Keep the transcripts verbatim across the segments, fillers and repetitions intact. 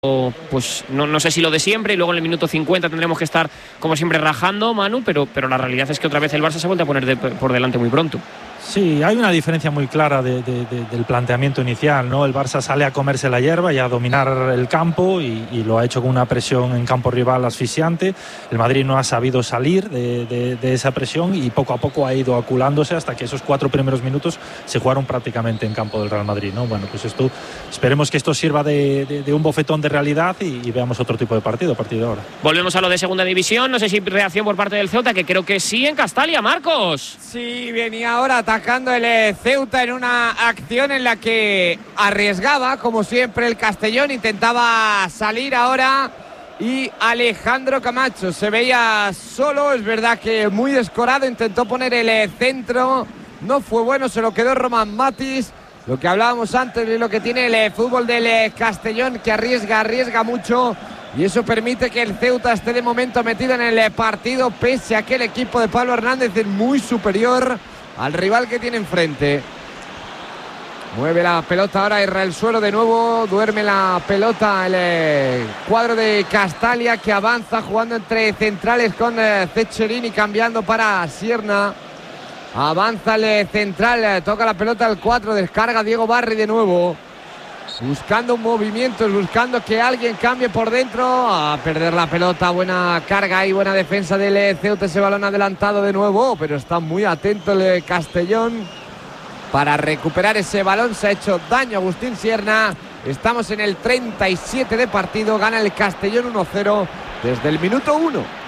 Pues no, no sé si lo de siempre, y luego en el minuto cincuenta tendremos que estar como siempre rajando, Manu, pero, pero la realidad es que otra vez el Barça se vuelve a poner de, por delante muy pronto. Sí, hay una diferencia muy clara de, de, de, del planteamiento inicial, ¿no? El Barça sale a comerse la hierba y a dominar el campo y, y lo ha hecho con una presión en campo rival asfixiante. El Madrid no ha sabido salir de, de, de esa presión y poco a poco ha ido aculándose hasta que esos cuatro primeros minutos se jugaron prácticamente en campo del Real Madrid, ¿no? Bueno, pues esto, esperemos que esto sirva de, de, de un bofetón de realidad y, y veamos otro tipo de partido a partir de ahora. Volvemos a lo de segunda división, no sé si reacción por parte del Ceuta, que creo que sí en Castalia, Marcos. Sí, venía ahora atacando el Ceuta en una acción en la que arriesgaba, como siempre, el Castellón. Intentaba salir ahora y Alejandro Camacho se veía solo, es verdad que muy descorado, intentó poner el centro, no fue bueno, se lo quedó Roman Matis. Lo que hablábamos antes de lo que tiene el fútbol del Castellón, que arriesga, arriesga mucho, y eso permite que el Ceuta esté de momento metido en el partido, pese a que el equipo de Pablo Hernández es muy superior al rival que tiene enfrente. Mueve la pelota ahora Israel Suero de nuevo, duerme la pelota el cuadro de Castalia, que avanza jugando entre centrales con Cecherini, cambiando para Sierna. Avanza el central, toca la pelota al cuatro, descarga Diego Barry de nuevo, buscando movimientos, buscando que alguien cambie por dentro. A perder la pelota, buena carga y buena defensa del Ceuta, ese balón adelantado de nuevo, pero está muy atento el Castellón para recuperar ese balón. Se ha hecho daño Agustín Sierna. Estamos en el treinta y siete de partido, gana el Castellón uno cero desde el minuto uno.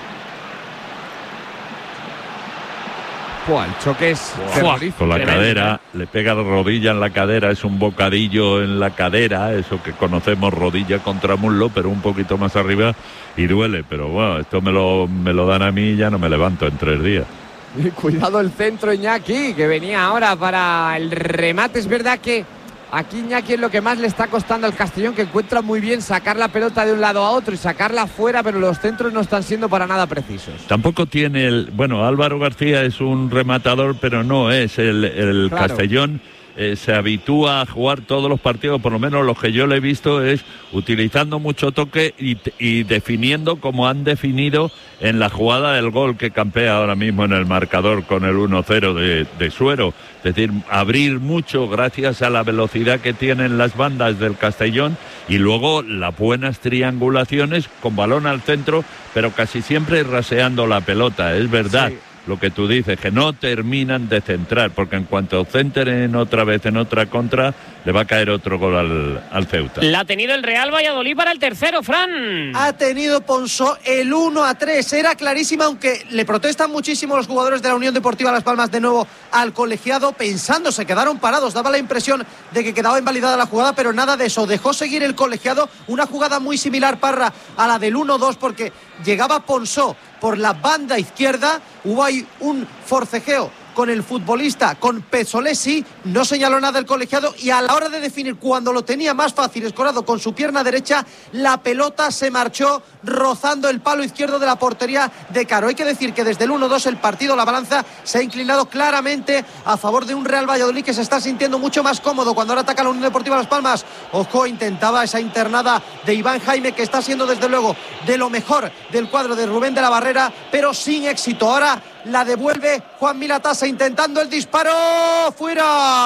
El choque es con la tremendo. Cadera, le pega la rodilla en la cadera, es un bocadillo en la cadera, eso que conocemos, rodilla contra muslo, pero un poquito más arriba y duele. Pero bueno, esto me lo, me lo dan a mí y ya no me levanto en tres días. Y cuidado el centro, Iñaki, que venía ahora para el remate. Es verdad que aquí Iñaki es lo que más le está costando al Castellón, que encuentra muy bien sacar la pelota de un lado a otro y sacarla fuera, pero los centros no están siendo para nada precisos. Tampoco tiene el... Bueno, Álvaro García es un rematador, pero no es el, el claro. Castellón. Eh, se habitúa a jugar todos los partidos, por lo menos los que yo le he visto, es utilizando mucho toque y, y definiendo como han definido en la jugada del gol que campea ahora mismo en el marcador con el uno cero de, de Suero. Es decir, abrir mucho gracias a la velocidad que tienen las bandas del Castellón y luego las buenas triangulaciones con balón al centro, pero casi siempre raseando la pelota, es verdad. Sí. Lo que tú dices, que no terminan de centrar, porque en cuanto centren otra vez en otra contra, le va a caer otro gol al, al Ceuta. La ha tenido el Real Valladolid para el tercero, Fran. Ha tenido Ponsó el uno a tres, era clarísima, aunque le protestan muchísimo los jugadores de la Unión Deportiva Las Palmas de nuevo al colegiado, pensando, se quedaron parados, daba la impresión de que quedaba invalidada la jugada, pero nada de eso, dejó seguir el colegiado, una jugada muy similar, Parra, a la del uno dos, porque llegaba Ponsó por la banda izquierda, hubo ahí un forcejeo con el futbolista, con Pezzolesi, no señaló nada el colegiado y a la hora de definir, cuando lo tenía más fácil, escorado con su pierna derecha, la pelota se marchó rozando el palo izquierdo de la portería de Caro. Hay que decir que desde el uno dos el partido, la balanza se ha inclinado claramente a favor de un Real Valladolid que se está sintiendo mucho más cómodo cuando ahora ataca la Unión Deportiva Las Palmas. Ojo, intentaba esa internada de Iván Jaime, que está siendo desde luego de lo mejor del cuadro de Rubén de la Barrera, pero sin éxito. Ahora la devuelve Juan Milatasa intentando el disparo, fuera.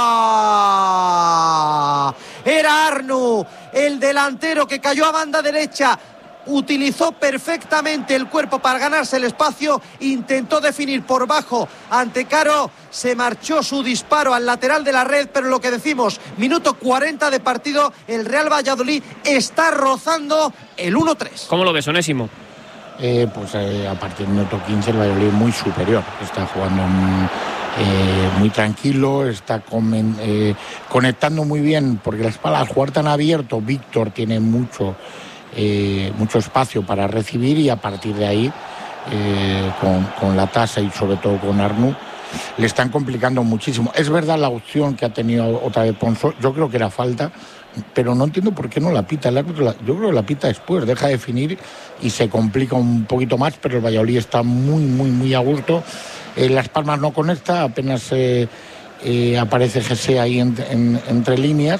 Era Arnu, el delantero que cayó a banda derecha, utilizó perfectamente el cuerpo para ganarse el espacio, intentó definir por bajo ante Caro, se marchó su disparo al lateral de la red, pero lo que decimos, minuto cuarenta de partido, el Real Valladolid está rozando el uno tres. ¿Cómo lo ves, Onésimo? Eh, pues eh, a partir del minuto quince el Valladolid muy superior, está jugando eh, muy tranquilo, está comen, eh, conectando muy bien, porque la espalda al jugar tan abierto, Víctor tiene mucho eh, mucho espacio para recibir y a partir de ahí eh, con, con la tasa y sobre todo con Arnu le están complicando muchísimo. Es verdad la opción que ha tenido otra vez Ponsó, yo creo que era falta, pero no entiendo por qué no la pita el árbitro. Yo creo que la pita después, deja de definir y se complica un poquito más, pero el Valladolid está muy, muy, muy a gusto. Eh, Las Palmas no conecta, apenas eh, eh, aparece G C ahí en, en, entre líneas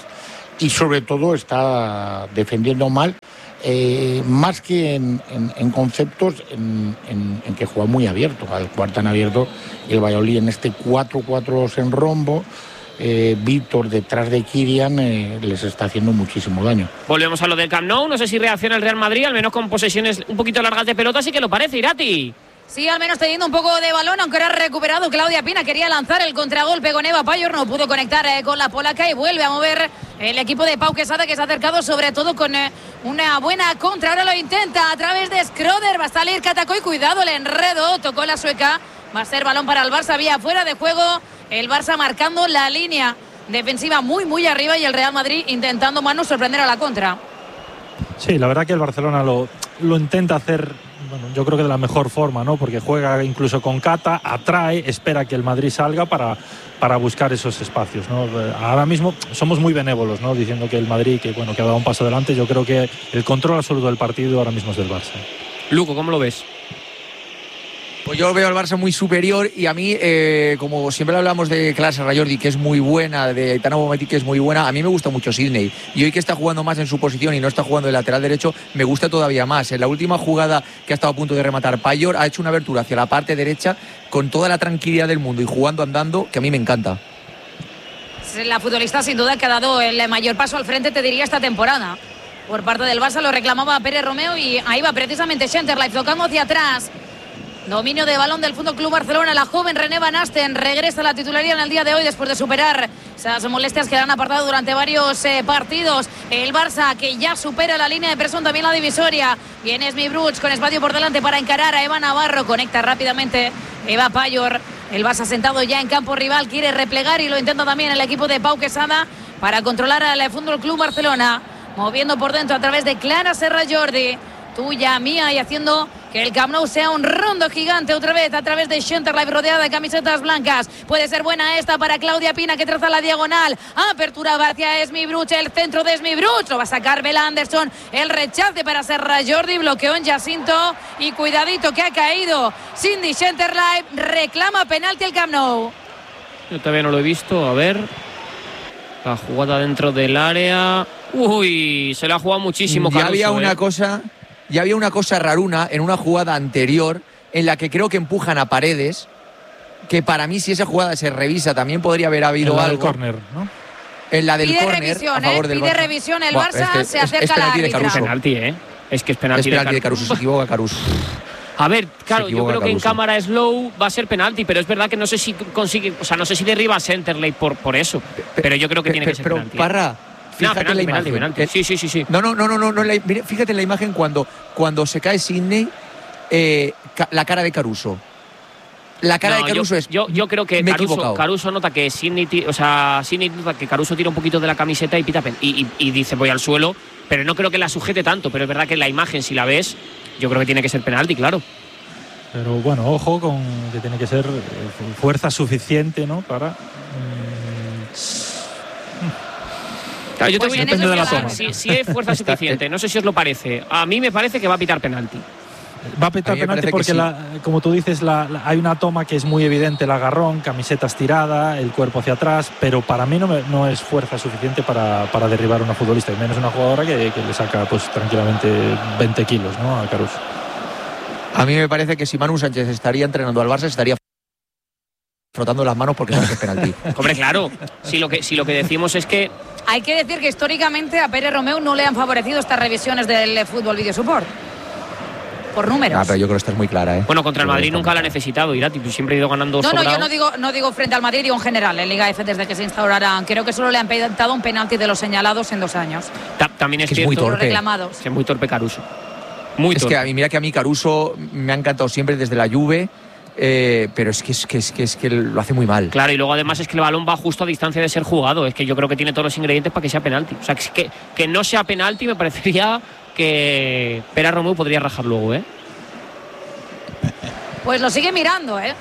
y sobre todo está defendiendo mal, eh, más que en, en, en conceptos en, en, en que juega muy abierto. Al jugar tan abierto, el Valladolid en este cuatro cuatro en rombo, eh, Víctor detrás de Kirian, eh, les está haciendo muchísimo daño. Volvemos a lo del Camp Nou, no sé si reacciona el Real Madrid, al menos con posesiones un poquito largas de pelota, sí que lo parece, Irati. Sí, al menos teniendo un poco de balón, aunque ahora ha recuperado Claudia Pina. Quería lanzar el contragolpe con Eva Payor, no pudo conectar eh, con la polaca y vuelve a mover el equipo de Pau Quesada, que se ha acercado sobre todo con eh, una buena contra. Ahora lo intenta a través de Schroeder, va a salir Catacoy, cuidado, el enredo, tocó la sueca. Va a ser balón para el Barça, vía fuera de juego. El Barça marcando la línea defensiva muy, muy arriba y el Real Madrid intentando, Manu, sorprender a la contra. Sí, la verdad que el Barcelona lo, lo intenta hacer, bueno, yo creo que de la mejor forma, ¿no? Porque juega incluso con Cata, atrae, espera que el Madrid salga para, para buscar esos espacios, ¿no? Ahora mismo somos muy benévolos, ¿no? Diciendo que el Madrid, que bueno, que ha dado un paso adelante. Yo creo que el control absoluto del partido ahora mismo es del Barça. Luco, ¿cómo lo ves? Pues yo veo al Barça muy superior y a mí, eh, como siempre hablamos de Clara Serrallordi, que es muy buena, de Aitana Bonmatí, que es muy buena, a mí me gusta mucho Sidney. Y hoy que está jugando más en su posición y no está jugando de lateral derecho, me gusta todavía más. En la última jugada que ha estado a punto de rematar Payor, ha hecho una abertura hacia la parte derecha con toda la tranquilidad del mundo y jugando andando, que a mí me encanta. La futbolista sin duda que ha dado el mayor paso al frente, te diría, esta temporada. Por parte del Barça lo reclamaba Pérez Romeo y ahí va precisamente Schenterlife tocando hacia atrás. Dominio de balón del Fútbol Club Barcelona. La joven René Van Asten regresa a la titularidad en el día de hoy después de superar esas molestias que le han apartado durante varios eh, partidos. El Barça que ya supera la línea de presión, también la divisoria. Viene Smith-Bruch con espacio por delante para encarar a Eva Navarro. Conecta rápidamente Eva Payor. El Barça sentado ya en campo rival, quiere replegar y lo intenta también el equipo de Pau Quesada para controlar al Fútbol Club Barcelona. Moviendo por dentro a través de Clara Serrallordi. Tuya, mía, y haciendo que el Camp Nou sea un rondo gigante otra vez a través de Schenterlife, rodeada de camisetas blancas. Puede ser buena esta para Claudia Pina, que traza la diagonal. Apertura hacia Smith-Bruch, el centro de Smith-Bruch. Lo va a sacar Bella Anderson. El rechace para Serrallordi, bloqueó en Jacinto. Y cuidadito que ha caído Cindy Schenterlife. Reclama penalti el Camp Nou. Yo todavía no lo he visto, a ver. La jugada dentro del área. Uy, se la ha jugado muchísimo Ya Caruso, había una ¿eh? cosa... Ya había una cosa raruna en una jugada anterior en la que creo que empujan a Paredes, que para mí, si esa jugada se revisa, también podría haber habido en algo. córner, ¿no? En la del Pide córner, revisión, a favor ¿eh? del Pide Barça. revisión el Buah, Barça, es que se es- acerca es la penalti de árbitra. Caruso. Penalti, ¿eh? Es que es penalti, Es penalti de de Caruso, se equivoca Caruso. A ver, claro, yo equivoca creo que en Caruso. cámara slow va a ser penalti, pero es verdad que no sé si consigue, o sea, no sé si derriba a Centerley por, por eso, pero yo creo que Pe- tiene pe- que ser pero, penalti. ¿eh? Parra, fíjate No, penalti, en la penalti, imagen. penalti. Sí, sí, sí, sí. No, no, no, no, no, no, la- mira, fíjate en la imagen cuando, cuando se cae Sidney, eh, ca- la cara de Caruso. La cara No, de Caruso yo, es. yo, yo creo que me he Caruso, equivocado. Caruso nota que Sidney, ti- o sea, Sidney nota que Caruso tira un poquito de la camiseta y pita pen- y, y, y dice voy al suelo, pero no creo que la sujete tanto, pero es verdad que la imagen, si la ves, yo creo que tiene que ser penalti, claro. Pero bueno, ojo con que tiene que ser eh, fuerza suficiente, ¿no? Para. mm, Claro, yo te Pues voy en a eso de la queda. toma. si, si es fuerza suficiente, no sé si os lo parece. A mí me parece que va a pitar penalti. Va a pitar A mí me penalti parece que porque, sí. la- como tú dices, la- la- hay una toma que es muy evidente, el agarrón, camiseta estirada, el cuerpo hacia atrás, pero para mí no, me- no es fuerza suficiente para, para derribar a una futbolista, y menos una jugadora que, que le saca pues tranquilamente veinte kilos, ¿no? A Caruso. A mí me parece que si Manu Sánchez estaría entrenando al Barça, estaría frotando las manos porque sabe que es penalti. Hombre, claro, si lo que, si lo que decimos es que Hay que decir que históricamente a Pérez Romeu no le han favorecido estas revisiones del Fútbol Video Support. Por números. Ah, pero yo creo que esta es muy clara, ¿eh? Bueno, contra el Yo creo Madrid que está nunca muy la ha clara. necesitado, Irati, pues siempre ha ido ganando No, no, sobrado. yo no digo, no digo frente al Madrid, digo en general, en Liga F desde que se instaurara. Creo que solo le han dado un penalti de los señalados en dos años. Ta- También es Que es muy cierto Los torpe. reclamados. que es muy torpe Caruso. Muy Es torpe. que a mí, mira que a mí Caruso me ha encantado siempre desde la Juve, eh, pero es que, es, que, es, que, es que lo hace muy mal. Claro, y luego además es que el balón va justo a distancia de ser jugado. Es que yo creo que tiene todos los ingredientes para que sea penalti. O sea, que, que, que no sea penalti me parecería que Pérez Romeu podría rajar luego, ¿eh? Pues lo sigue mirando, ¿eh?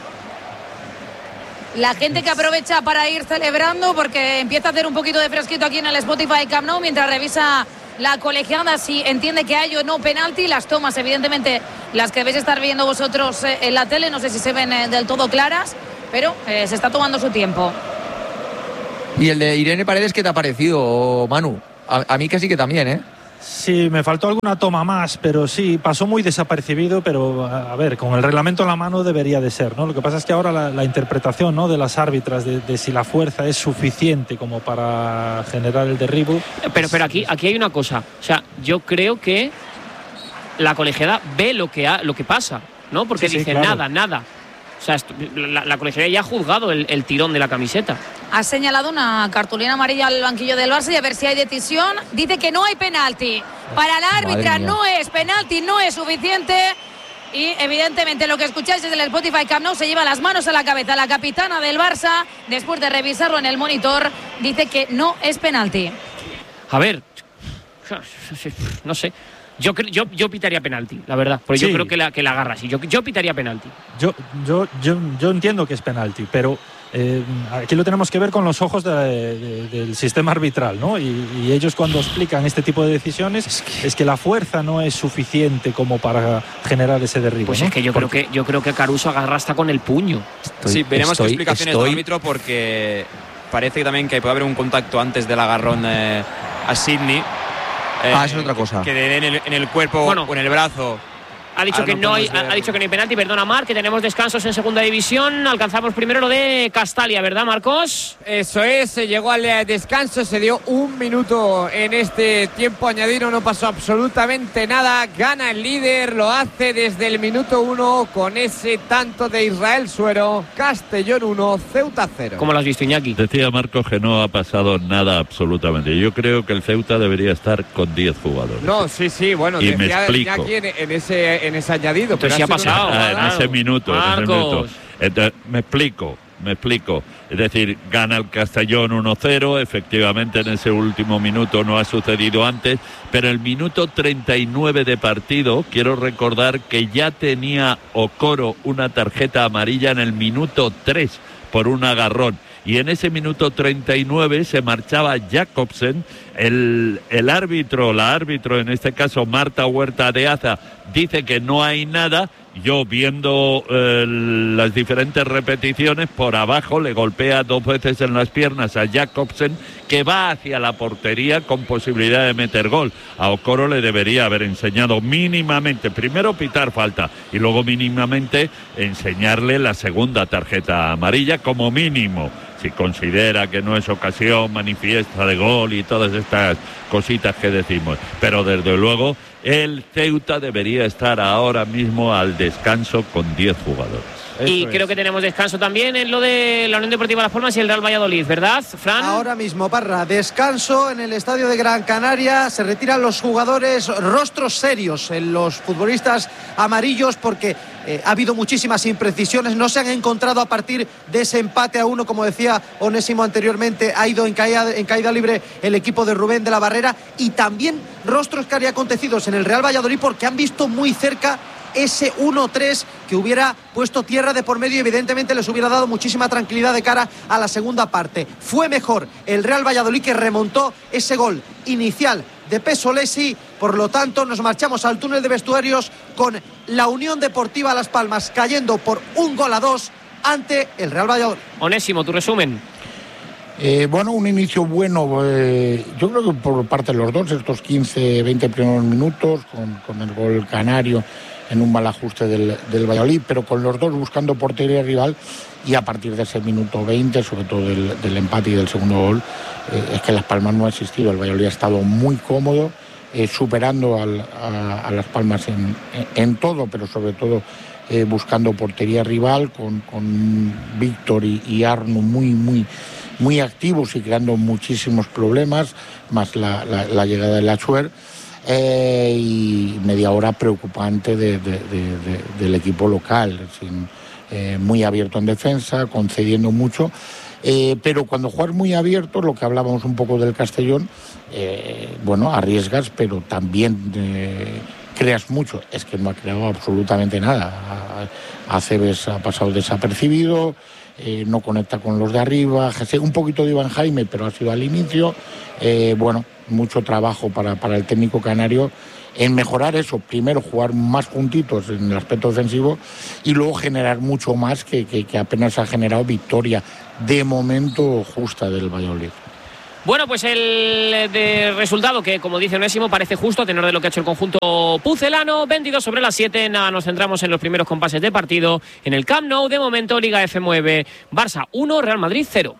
La gente que aprovecha para ir celebrando porque empieza a hacer un poquito de fresquito aquí en el Spotify Camp Nou mientras revisa la colegiada si entiende que hay o no penalti. Las tomas, evidentemente, las que debéis estar viendo vosotros eh, en la tele, no sé si se ven eh, del todo claras, pero eh, se está tomando su tiempo. Y el de Irene Paredes, ¿qué te ha parecido, Manu? A, a mí casi que también, ¿eh? Sí, me faltó alguna toma más, pero sí, pasó muy desapercibido, pero a, a ver, con el reglamento en la mano debería de ser, ¿no? Lo que pasa es que ahora la, la interpretación, ¿no?, de las árbitras de, de si la fuerza es suficiente como para generar el derribo. Pero, pero aquí, aquí hay una cosa, o sea, yo creo que la colegiada ve lo que, ha, lo que pasa, ¿no? Porque sí, dice sí, claro. nada, nada. O sea, esto, la, la colegiada ya ha juzgado el, el tirón de la camiseta. Ha señalado una cartulina amarilla al banquillo del Barça y a ver si hay decisión. Dice que no hay penalti. Para la árbitra no es penalti, no es suficiente. Y evidentemente lo que escucháis desde el Spotify Camp Nou se lleva las manos a la cabeza. La capitana del Barça, después de revisarlo en el monitor, dice que no es penalti. A ver, no sé. Yo, yo, yo pitaría penalti, la verdad. Porque sí. yo creo que la, que la agarra así. Yo, yo pitaría penalti. Yo, yo, yo, yo entiendo que es penalti, pero eh, aquí lo tenemos que ver con los ojos de, de, del sistema arbitral, ¿no? Y, y ellos cuando explican este tipo de decisiones es que, es que la fuerza no es suficiente como para generar ese derribo. Pues ¿no? es que yo, Porque... creo que yo creo que Caruso agarra hasta con el puño. Estoy, sí, veremos estoy, qué explicaciones estoy... del árbitro, porque parece también que puede haber un contacto antes del agarrón eh, a Sidney. Eh, ah, eso es otra cosa. Que den en el, en el cuerpo bueno, o en el brazo. Ha dicho, que no hay, ha, ha dicho que no hay penalti, perdona Marc, que tenemos descansos en segunda división. Alcanzamos primero lo de Castalia, ¿verdad, Marcos? Eso es, se llegó al descanso, se dio un minuto en este tiempo añadido, no pasó absolutamente nada. Gana el líder, lo hace desde el minuto uno con ese tanto de Israel Suero. Castellón uno, Ceuta cero. ¿Cómo lo has visto, Iñaki? Decía Marcos que no ha pasado nada absolutamente. Yo creo que el Ceuta debería estar con diez jugadores. No, sí, sí, bueno, y me explico. Iñaki en, en ese en ese añadido. Entonces sí ha pasado. Ah, en ese minuto, en ese minuto. Entonces, me explico, me explico. Es decir, gana el Castellón uno cero, efectivamente en ese último minuto no ha sucedido antes, pero el minuto treinta y nueve de partido, quiero recordar que ya tenía Okoro una tarjeta amarilla en el minuto tres por un agarrón. Y en ese minuto treinta y nueve se marchaba Jacobsen, el, el árbitro, la árbitro, en este caso Marta Huerta de Aza, dice que no hay nada. Yo viendo eh, las diferentes repeticiones, por abajo le golpea dos veces en las piernas a Jacobsen, que va hacia la portería con posibilidad de meter gol. A Okoro le debería haber enseñado mínimamente, primero pitar falta y luego mínimamente enseñarle la segunda tarjeta amarilla como mínimo. Si considera que no es ocasión manifiesta de gol y todas estas cositas que decimos. Pero desde luego el Ceuta debería estar ahora mismo al descanso con diez jugadores. Y Eso creo es. que tenemos descanso también en lo de la Unión Deportiva Las Palmas y el Real Valladolid, ¿verdad, Fran? Ahora mismo, Parra, descanso en el estadio de Gran Canaria. Se retiran los jugadores, rostros serios en los futbolistas amarillos, porque eh, ha habido muchísimas imprecisiones. No se han encontrado a partir de ese empate a uno, como decía Onésimo anteriormente. Ha ido en caída, en caída libre el equipo de Rubén de la Barrera. Y también rostros que harían acontecidos en el Real Valladolid, porque han visto muy cerca ese uno tres que hubiera puesto tierra de por medio y evidentemente les hubiera dado muchísima tranquilidad de cara a la segunda parte. Fue mejor el Real Valladolid, que remontó ese gol inicial de Pesolesi. Por lo tanto, nos marchamos al túnel de vestuarios con la Unión Deportiva Las Palmas cayendo por un gol a dos ante el Real Valladolid. Onésimo, tu resumen. Eh, bueno, un inicio bueno, eh, yo creo que por parte de los dos, estos quince veinte primeros minutos, con, con el gol canario en un mal ajuste del, del Valladolid, pero con los dos buscando portería rival, y a partir de ese minuto veinte, sobre todo del, del empate y del segundo gol, eh, es que Las Palmas no ha existido. El Valladolid ha estado muy cómodo, eh, superando al, a, a Las Palmas en, en, en todo, pero sobre todo eh, buscando portería rival, con, con Víctor y, y Arno muy, muy, muy activos y creando muchísimos problemas, más la, la, la llegada de Lachuer. Eh, y media hora preocupante de, de, de, de, del equipo local, sin, eh, muy abierto en defensa, concediendo mucho, eh, pero cuando juegas muy abierto, lo que hablábamos un poco del Castellón, eh, bueno, arriesgas, pero también eh, creas mucho. Es que no ha creado absolutamente nada. Aceves ha pasado desapercibido, eh, no conecta con los de arriba, un poquito de Iván Jaime, pero ha sido al inicio. Eh, bueno, mucho trabajo para, para el técnico canario en mejorar eso. Primero, jugar más juntitos en el aspecto defensivo y luego generar mucho más, que, que, que apenas ha generado victoria de momento justa del Valladolid. Bueno, pues el de resultado que, como dice Onésimo, parece justo a tenor de lo que ha hecho el conjunto pucelano. veintidós sobre las siete. Nada, nos centramos en los primeros compases de partido en el Camp Nou. De momento, Liga F nueve, Barça uno, Real Madrid cero.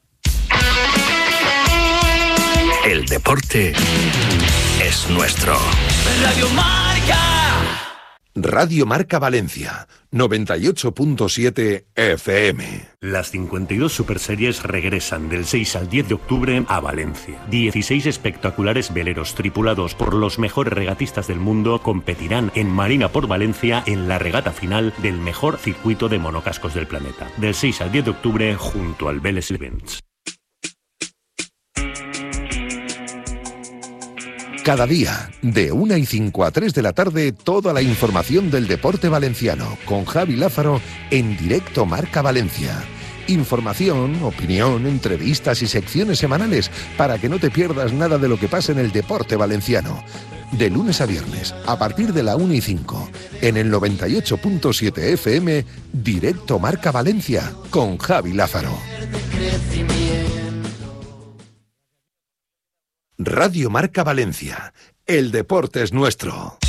El deporte es nuestro. Radio Marca. Radio Marca Valencia, noventa y ocho punto siete F M. Las cincuenta y dos Superseries regresan del seis al diez de octubre a Valencia. dieciséis espectaculares veleros tripulados por los mejores regatistas del mundo competirán en Marina por Valencia en la regata final del mejor circuito de monocascos del planeta. Del seis al diez de octubre junto al Vélez Events. Cada día, de una y cinco a tres de la tarde, toda la información del deporte valenciano, con Javi Lázaro en directo Marca Valencia. Información, opinión, entrevistas y secciones semanales para que no te pierdas nada de lo que pasa en el deporte valenciano. De lunes a viernes, a partir de la una y cinco, en el noventa y ocho punto siete F M, directo Marca Valencia, con Javi Lázaro. Radio Marca Valencia. El deporte es nuestro.